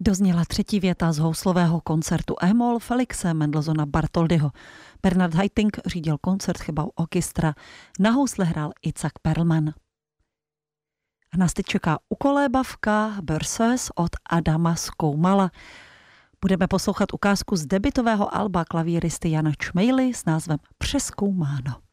Dozněla třetí věta z houslového koncertu E-moll Felixe Mendelssohna Bartholdyho. Bernard Haitink řídil koncert Chebau orchestra, na housle hrál Itzhak Perlman. A nás teď čeká ukolébavka Berceuse od Adama Skoumala. Budeme poslouchat ukázku z debutového alba klavíristy Jana Čmejly s názvem Přezkoumáno.